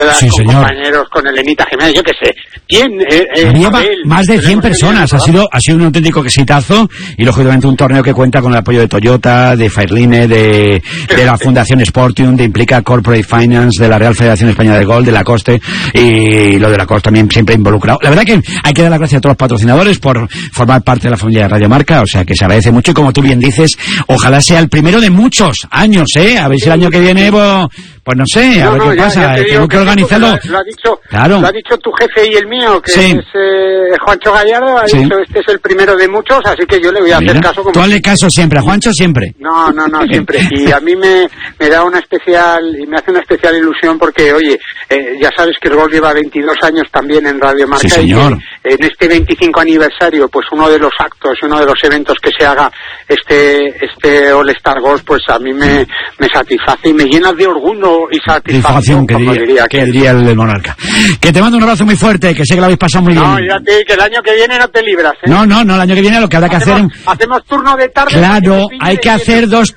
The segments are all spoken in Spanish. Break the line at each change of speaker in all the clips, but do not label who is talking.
sí,
con
señor.
compañeros, con Elenita Jiménez, yo qué sé.
Había más de 100 personas, ha sido un auténtico exitazo, y lógicamente un torneo que cuenta con el apoyo de Toyota, de Fairline, de la Fundación Sportium, de Implica Corporate Finance, de la Real Federación Española de Golf, de Lacoste, y lo de Lacoste también siempre involucrado. La verdad que hay que dar las gracias a todos los patrocinadores por formar parte de la familia de Radio Marca, o sea que se agradece mucho, y como tú bien dices, ojalá sea el primero de muchos años, a ver si el año que viene, pues no sé, a ver qué pasa, tengo que organizarlo.
Lo ha dicho tu jefe y el mío, que
sí.
Es Juancho Gallardo, ha dicho este es el primero de muchos, así que yo le voy a hacer caso.
Tú hazle caso siempre, a Juancho siempre.
No, siempre. Y a mí me da me hace una especial ilusión porque, oye, ya sabes que el Gol lleva 22 años también en Radio Marca.
Sí, señor.
Y en este 25 aniversario, pues uno de los actos, uno de los eventos que se haga este All Star Golf, pues a mí me satisface y me llena de orgullo y satisfacción,
que diría el monarca. Que te mando un abrazo muy fuerte, que sé que lo habéis pasado muy bien.
No, ya te digo que el año que viene no te libras, ¿eh?
No, el año que viene lo que habrá que hacer...
Hacemos turno de tarde.
Claro, hay que hacer dos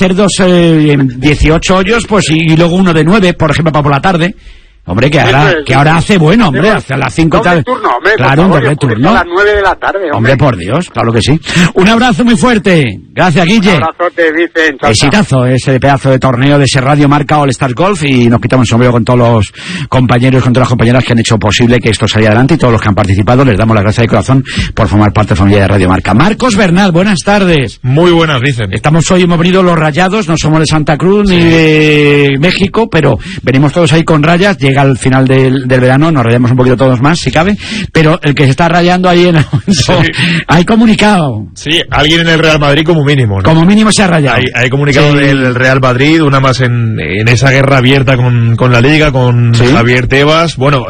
18 hoyos, pues, y luego uno de 9, por ejemplo, para por la tarde. Hombre, que ahora hace bueno, hombre, hacia las 5 tarde. Claro, un doble turno.
A las 9 de la tarde,
hombre, por Dios, claro que sí. Un abrazo muy fuerte. Gracias, Guille.
Un abrazote, Vicen.
Exitazo ese pedazo de torneo de ese Radio Marca All Star Golf, y nos quitamos el sombrero con todos los compañeros, con todas las compañeras que han hecho posible que esto saliera adelante, y todos los que han participado. Les damos las gracias de corazón por formar parte de la familia de Radio Marca. Marcos Bernal, buenas tardes.
Muy buenas, Vicen.
Hemos venido los rayados, no somos de Santa Cruz ni de México, pero venimos todos ahí con rayas. Llega al final del verano, nos rayamos un poquito todos más, si cabe, pero el que se está rayando ahí en hay comunicado.
Sí, alguien en el Real Madrid como mínimo, ¿no?
Como mínimo se ha rayado.
Hay comunicado del Real Madrid, una más en esa guerra abierta con la Liga, con Javier Tebas. Bueno,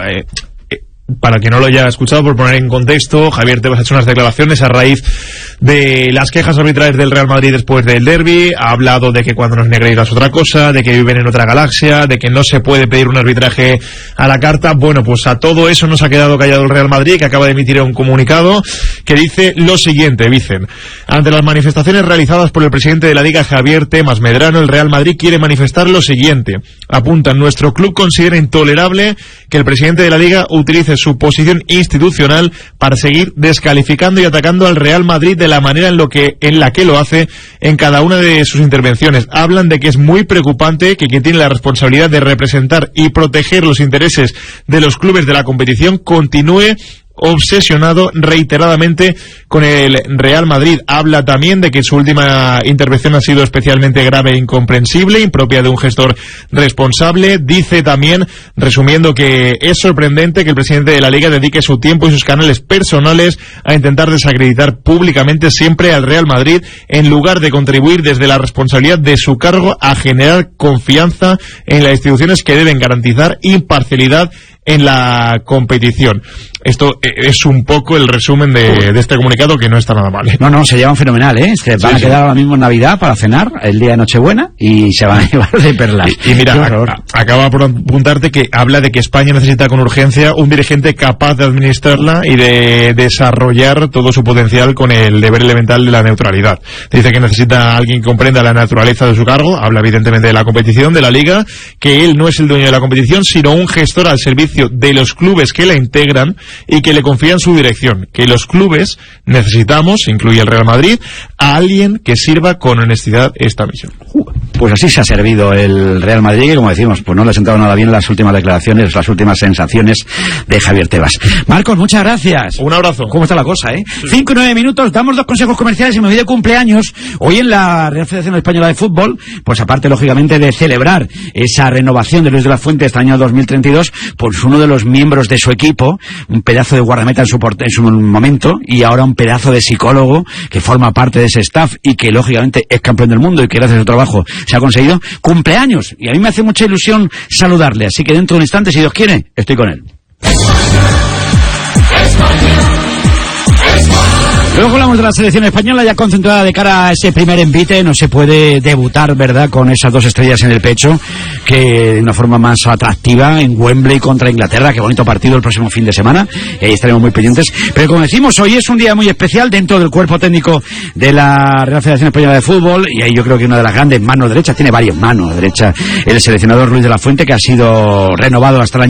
para que no lo haya escuchado, por poner en contexto, Javier Tebas ha hecho unas declaraciones a raíz de las quejas arbitrales del Real Madrid después del derbi. Ha hablado de que cuando nos Negreiros es otra cosa, de que viven en otra galaxia, de que no se puede pedir un arbitraje a la carta. Bueno, pues a todo eso nos ha quedado callado el Real Madrid, que acaba de emitir un comunicado que dice lo siguiente, Vicen. Ante las manifestaciones realizadas por el presidente de la Liga, Javier Tebas Medrano, el Real Madrid quiere manifestar lo siguiente. Apuntan: nuestro club considera intolerable que el presidente de la Liga utilice su posición institucional para seguir descalificando y atacando al Real Madrid de la manera en la que lo hace en cada una de sus intervenciones. Hablan de que es muy preocupante que quien tiene la responsabilidad de representar y proteger los intereses de los clubes de la competición continúe obsesionado reiteradamente con el Real Madrid. Habla también de que su última intervención ha sido especialmente grave e incomprensible, impropia de un gestor responsable. Dice también, resumiendo, que es sorprendente que el presidente de la Liga dedique su tiempo y sus canales personales a intentar desacreditar públicamente siempre al Real Madrid, en lugar de contribuir desde la responsabilidad de su cargo a generar confianza en las instituciones que deben garantizar imparcialidad en la competición. Esto es un poco el resumen de este comunicado, que no está nada mal.
No, se llevan fenomenal, Se van a quedar ahora mismo en Navidad para cenar, el día de Nochebuena, y se van a llevar de perlas.
Y mira, acaba por apuntarte que habla de que España necesita con urgencia un dirigente capaz de administrarla y de desarrollar todo su potencial con el deber elemental de la neutralidad. Dice que necesita a alguien que comprenda la naturaleza de su cargo. Habla evidentemente de la competición, de la Liga, que él no es el dueño de la competición, sino un gestor al servicio de los clubes que la integran y que le confían su dirección. Que los clubes necesitamos, incluye el Real Madrid, a alguien que sirva con honestidad esta misión.
Pues así se ha servido el Real Madrid, que, como decimos, pues no le ha sentado nada bien las últimas declaraciones, las últimas sensaciones de Javier Tebas. Marcos, muchas gracias.
Un abrazo.
¿Cómo está la cosa, 5 y 9 minutos, damos 2 consejos comerciales y me voy de cumpleaños. Hoy en la Real Federación Española de Fútbol, pues aparte, lógicamente, de celebrar esa renovación de Luis de la Fuente este año 2032, pues uno de los miembros de su equipo, un pedazo de guardameta en su momento, y ahora un pedazo de psicólogo que forma parte de ese staff y que lógicamente es campeón del mundo y que gracias a su trabajo se ha conseguido, cumpleaños, y a mí me hace mucha ilusión saludarle, así que dentro de un instante, si Dios quiere, estoy con él. España, España, España. Luego hablamos de la selección española ya concentrada de cara a ese primer envite. No se puede debutar, ¿verdad?, con esas 2 estrellas en el pecho, que de una forma más atractiva en Wembley contra Inglaterra. Qué bonito partido el próximo fin de semana, y ahí estaremos muy pendientes. Pero como decimos, hoy es un día muy especial dentro del cuerpo técnico de la Real Federación Española de Fútbol, y ahí yo creo que una de las grandes manos derechas, tiene varias manos derechas, el seleccionador Luis de la Fuente, que ha sido renovado hasta el año